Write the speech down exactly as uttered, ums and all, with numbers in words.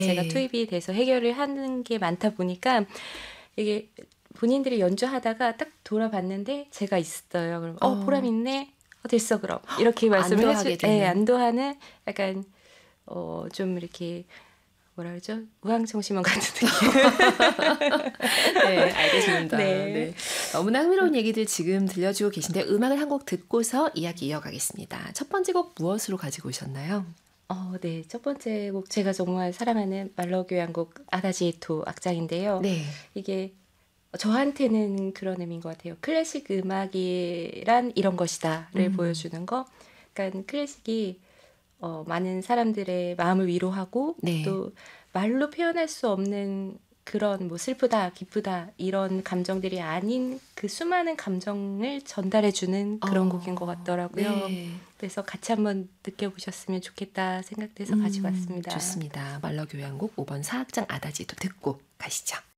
제가 네. 투입이 돼서 해결을 하는 게 많다 보니까 이게 본인들이 연주하다가 딱 돌아봤는데 제가 있어요. 그럼 "어 보람 어. 있네. 어 됐어 그럼." 이렇게 말씀을 해 주 안도하게 예 되는. 안도하는 약간 어 좀 이렇게 뭐라 그러죠? 우황청심원 같은 느낌. 네 알겠습니다. 네. 네. 너무나 흥미로운 얘기들 지금 들려주고 계신데 음악을 한 곡 듣고서 이야기 이어가겠습니다. 첫 번째 곡 무엇으로 가지고 오셨나요? 어 네. 첫 번째 곡 제가 정말 사랑하는 말러 교향곡 아다지에토 악장인데요. 네. 이게 저한테는 그런 의미인 것 같아요. '클래식 음악이란 이런 것이다.'를 음. 보여주는 거. 그러니깐 클래식이 어 많은 사람들의 마음을 위로하고 네. 또 말로 표현할 수 없는 그런 뭐 슬프다, 기쁘다 이런 감정들이 아닌 그 수많은 감정을 전달해 주는 그런 곡인 것 어 같더라고요. 네. 그래서 '같이 한번 느껴보셨으면 좋겠다.' 생각돼서 가지고 음 왔습니다. 좋습니다. 말러 교향곡 오 번 사악장 아다지에토 듣고 가시죠.